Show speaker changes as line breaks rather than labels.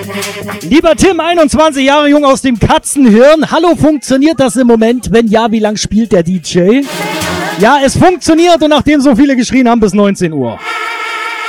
Lieber Tim, 21 Jahre jung aus dem Katzenhirn. Hallo, funktioniert das im Moment? Wenn ja, wie lang spielt der DJ? Ja, es funktioniert und nachdem so viele geschrien haben, bis 19 Uhr.